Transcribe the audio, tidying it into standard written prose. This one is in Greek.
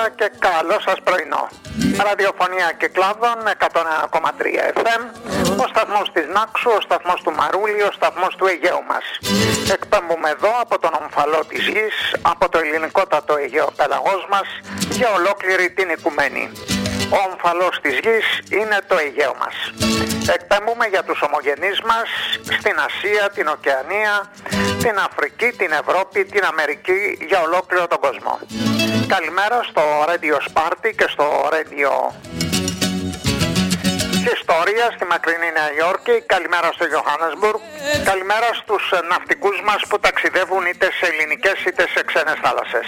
και καλό σας πρωινό. Ραδιοφωνία Κυκλάδων 101,3 FM, ο σταθμός της Νάξου, ο σταθμός του Μαρούλη, ο σταθμός του Αιγαίου μας. Εκπέμπουμε εδώ από τον ομφαλό της γης, από το ελληνικότατο Αιγαίο πέλαγος μας, για ολόκληρη την οικουμένη. Ο ομφαλός της γης είναι το Αιγαίο μας. Εκπέμπουμε για τους ομογενείς μας στην Ασία, την Οκεανία, την Αφρική, την Ευρώπη, την Αμερική, για ολόκληρο τον κόσμο. Καλημέρα στο Radio Sparti και στο Radio Ιστορία στη μακρινή Νέα Υόρκη. Καλημέρα στο Johannesburg. Καλημέρα στους ναυτικούς μας που ταξιδεύουν είτε σε ελληνικές είτε σε ξένες θάλασσες.